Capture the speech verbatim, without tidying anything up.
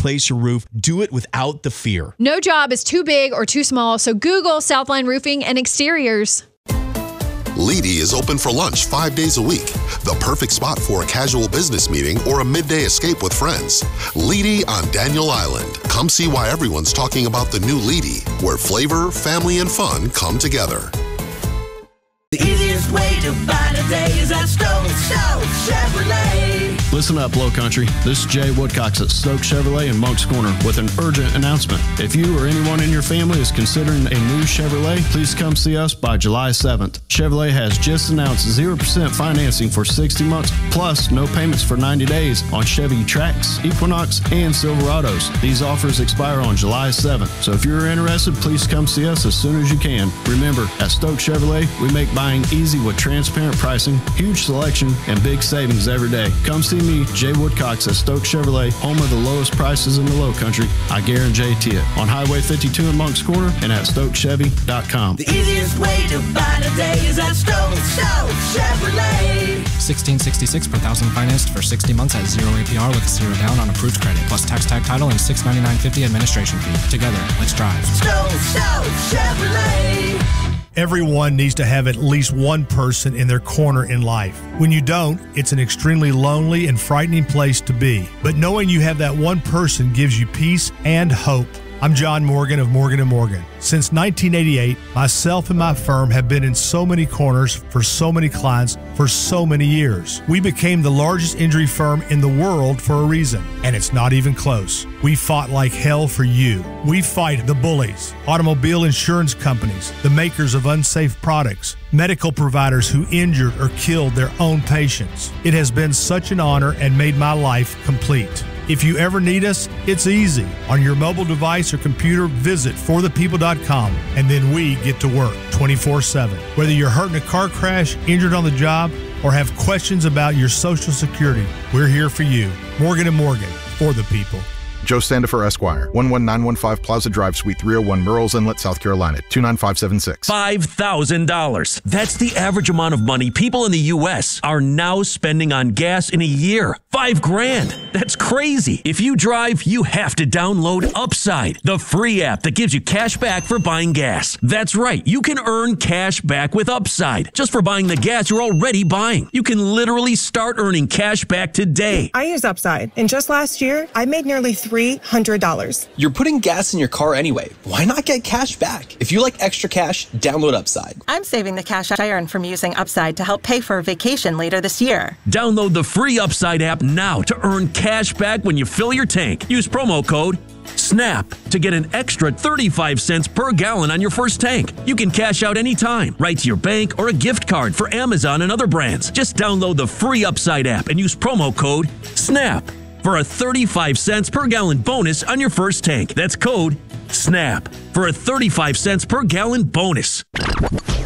replace your roof, do it without the fear. No job is too big or too small, so Google Southline Roofing and Exteriors. Leedy is open for lunch five days a week. The perfect spot for a casual business meeting or a midday escape with friends. Leedy on Daniel Island. Come see why everyone's talking about the new Leedy, where flavor, family, and fun come together. The easiest way to buy today is at Stone Stone Chevrolet. Listen up, Low Country. This is Jay Woodcox at Stoke Chevrolet in Moncks Corner with an urgent announcement. If you or anyone in your family is considering a new Chevrolet, please come see us by July seventh. Chevrolet has just announced zero percent financing for sixty months, plus no payments for ninety days on Chevy Trax, Equinox, and Silverados. These offers expire on July seventh. So if you're interested, please come see us as soon as you can. Remember, at Stoke Chevrolet, we make buying easy with transparent pricing, huge selection, and big savings every day. Come see me, Jay Woodcox at Stoke Chevrolet, home of the lowest prices in the Low Country. I guarantee it. On Highway fifty-two in Moncks Corner and at stoke chevy dot com. The easiest way to buy today is at Stone Stone Chevrolet. sixteen sixty-six per thousand financed for sixty months at zero A P R with zero down on approved credit, plus tax tag title and six ninety-nine fifty administration fee. Together, let's drive. Stone Stone Chevrolet. Everyone needs to have at least one person in their corner in life. When you don't, it's an extremely lonely and frightening place to be. But knowing you have that one person gives you peace and hope. I'm John Morgan of Morgan and Morgan. Since nineteen eighty-eight, myself and my firm have been in so many corners for so many clients for so many years. We became the largest injury firm in the world for a reason, and it's not even close. We fought like hell for you. We fight the bullies, automobile insurance companies, the makers of unsafe products, medical providers who injured or killed their own patients. It has been such an honor and made my life complete. If you ever need us, it's easy. On your mobile device or computer, visit for the people dot com, and then we get to work twenty-four seven. Whether you're hurt in a car crash, injured on the job, or have questions about your Social Security, we're here for you. Morgan and Morgan, for the people. Joe Standifer, Esquire, one one nine one five Plaza Drive, Suite three oh one, Murrells Inlet, South Carolina, two nine five seven six. five thousand dollars. That's the average amount of money people in the U S are now spending on gas in a year. Five grand. That's crazy. If you drive, you have to download Upside, the free app that gives you cash back for buying gas. That's right. You can earn cash back with Upside just for buying the gas you're already buying. You can literally start earning cash back today. I use Upside, and just last year, I made nearly three hundred dollars. You're putting gas in your car anyway. Why not get cash back? If you like extra cash, download Upside. I'm saving the cash I earn from using Upside to help pay for a vacation later this year. Download the free Upside app now to earn cash back when you fill your tank. Use promo code SNAP to get an extra thirty-five cents per gallon on your first tank. You can cash out anytime, right to your bank or a gift card for Amazon and other brands. Just download the free Upside app and use promo code SNAP for a thirty-five cents per gallon bonus on your first tank. That's code SNAP for a thirty-five cents per gallon bonus.